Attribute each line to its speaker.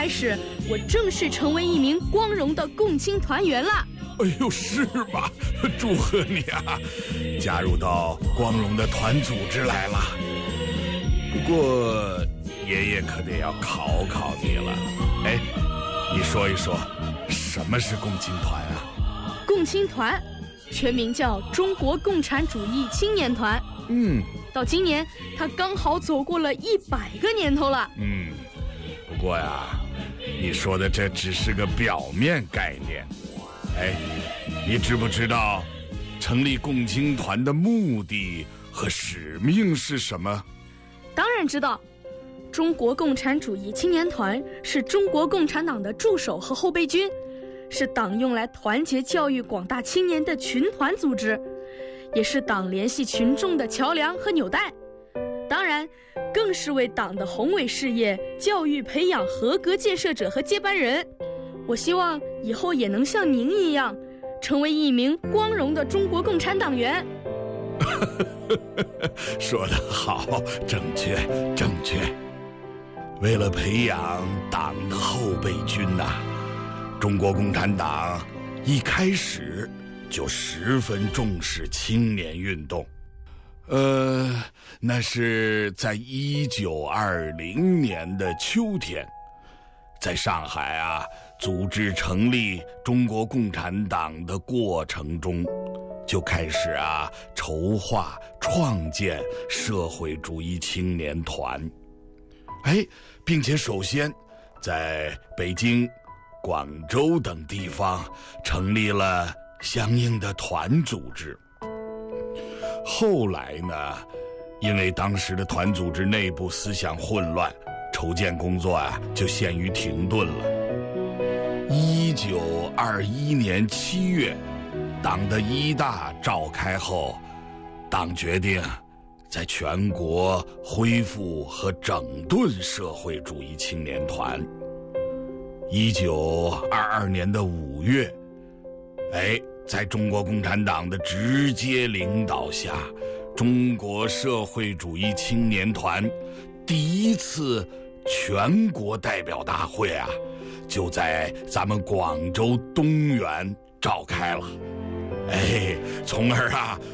Speaker 1: 开始，我正式成为一名光荣的共青团员了。
Speaker 2: 哎呦，是吗？祝贺你啊，加入到光荣的团组织来了。不过爷爷可得要考考你了。哎，你说一说，什么是共青团啊？
Speaker 1: 共青团全名叫中国共产主义青年团。到今年它刚好走过了100个年头了。
Speaker 2: 不过呀，你说的这只是个表面概念。哎，你知不知道成立共青团的目的和使命是什么？
Speaker 1: 当然知道，中国共产主义青年团是中国共产党的助手和后备军，是党用来团结教育广大青年的群团组织，也是党联系群众的桥梁和纽带。当然，更是为党的宏伟事业教育培养合格建设者和接班人。我希望以后也能像您一样，成为一名光荣的中国共产党员。
Speaker 2: 说得好，正确。为了培养党的后备军中国共产党一开始就十分重视青年运动。那是在1920年的秋天，在上海组织成立中国共产党的过程中，就开始筹划创建社会主义青年团。并且首先在北京、广州等地方成立了相应的团组织。后来呢，因为当时的团组织内部思想混乱，筹建工作就陷于停顿了。1921年7月，党的1大召开后，党决定在全国恢复和整顿社会主义青年团。1922年的5月，在中国共产党的直接领导下，中国社会主义青年团第一次全国代表大会就在咱们广州东园召开了。从而